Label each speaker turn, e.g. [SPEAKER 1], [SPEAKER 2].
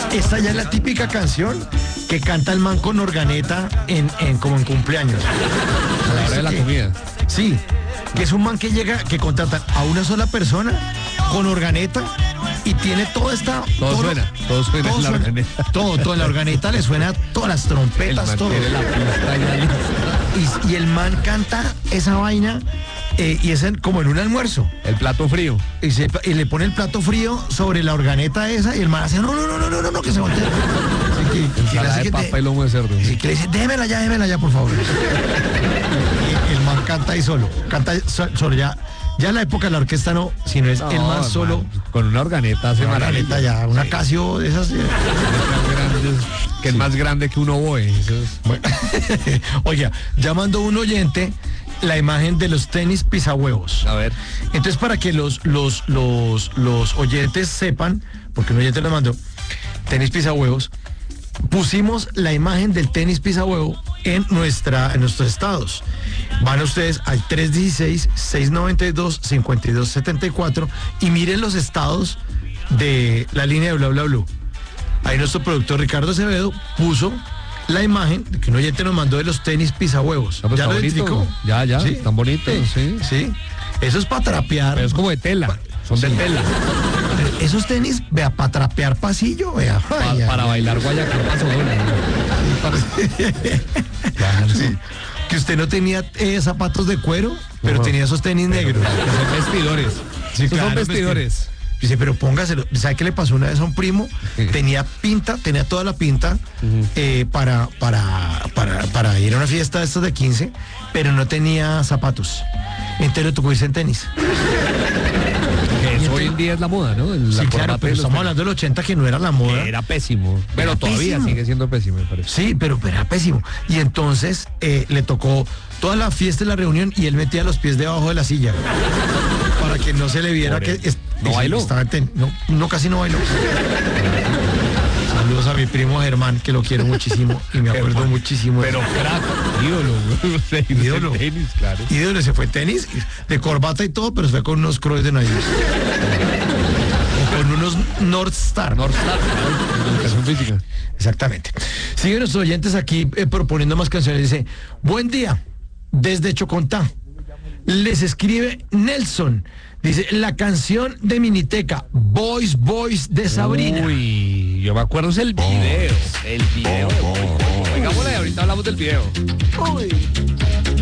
[SPEAKER 1] Esta ya es la típica canción que canta el man con organeta como en cumpleaños.
[SPEAKER 2] A la hora de la comida.
[SPEAKER 1] Sí, que es un man que llega, que contratan a una sola persona con organeta y tiene toda esta...
[SPEAKER 2] Todo suena en la organeta.
[SPEAKER 1] Todo en la organeta le suena todas las trompetas, todo.
[SPEAKER 2] Tiene la pista
[SPEAKER 1] Y el man canta esa vaina y es como en un almuerzo.
[SPEAKER 2] el plato frío.
[SPEAKER 1] Y le pone el plato frío sobre la organeta esa y el man hace no, que se voltea.
[SPEAKER 2] Ensalada de papa y lomo de cerdo.
[SPEAKER 1] Y que le dice, démela ya, por favor. Y el man canta ahí solo. Canta solo ya. Ya en la época de la orquesta no, sino es el man solo.
[SPEAKER 2] Con una organeta hace
[SPEAKER 1] Una
[SPEAKER 2] maravilla.
[SPEAKER 1] organeta ya, una Casio de esas.
[SPEAKER 2] Que es más grande que un oboe.
[SPEAKER 1] Bueno. Oiga, ya mandó un oyente la imagen de los tenis pisahuevos.
[SPEAKER 2] A ver.
[SPEAKER 1] Entonces, para que los oyentes sepan, porque un oyente nos mandó tenis pisahuevos, pusimos la imagen del tenis pisahuevo en nuestros estados. Van ustedes al 316-692-5274 y miren los estados de la línea de Bla Bla Blue. Ahí nuestro productor Ricardo Acevedo puso la imagen que un oyente nos mandó de los tenis pisahuevos.
[SPEAKER 2] No, pues
[SPEAKER 1] ¿Ya lo
[SPEAKER 2] bonito.
[SPEAKER 1] identificó?
[SPEAKER 2] Ya,
[SPEAKER 1] ¿Sí?
[SPEAKER 2] están bonitos, sí.
[SPEAKER 1] Sí. Eso es para trapear.
[SPEAKER 2] Pero es como de tela. Son de tela.
[SPEAKER 1] Esos tenis, vea, para trapear pasillo, vea.
[SPEAKER 2] Para bailar guayacán
[SPEAKER 1] Sí. Que usted no tenía zapatos de cuero, pero tenía esos tenis negros.
[SPEAKER 2] Son vestidores.
[SPEAKER 1] Sí,
[SPEAKER 2] Esos
[SPEAKER 1] claro,
[SPEAKER 2] son vestidores.
[SPEAKER 1] Dice, pero póngaselo. ¿Sabe qué le pasó una vez a un primo?
[SPEAKER 2] Sí.
[SPEAKER 1] Tenía toda la pinta para ir a una fiesta de estas de 15, pero no tenía zapatos. Entonces le tocó irse en tenis.
[SPEAKER 2] Eso hoy en día es la moda, ¿no?
[SPEAKER 1] Sí, claro, pero estamos hablando del 80 que no era la moda.
[SPEAKER 2] Era pésimo. Pero
[SPEAKER 1] Era
[SPEAKER 2] todavía
[SPEAKER 1] pésimo.
[SPEAKER 2] sigue siendo pésimo, me parece.
[SPEAKER 1] Sí, pero era pésimo. Y entonces le tocó toda la fiesta y la reunión y él metía los pies debajo de la silla para que no se le viera
[SPEAKER 2] Pobre.
[SPEAKER 1] que...
[SPEAKER 2] ¿No bailó?
[SPEAKER 1] No, casi no bailó. Saludos a mi primo Germán, que lo quiero muchísimo y me acuerdo
[SPEAKER 2] Germán,
[SPEAKER 1] muchísimo.
[SPEAKER 2] Pero crack, ídolo, güey.
[SPEAKER 1] Ídolo.
[SPEAKER 2] Tenis, claro.
[SPEAKER 1] Ídolo, se fue tenis, de corbata y todo, pero se fue con unos Croydon ahí. O con unos North Star.
[SPEAKER 2] North Star, claro, educación física.
[SPEAKER 1] Exactamente. Siguen nuestros oyentes aquí proponiendo más canciones. Dice, buen día, desde Chocontá. Les escribe Nelson. Dice, la canción de Miniteca, Boys de Sabrina.
[SPEAKER 2] Uy, yo me acuerdo es el video. El video. Oigámosla y ahorita hablamos del video.
[SPEAKER 1] Uy.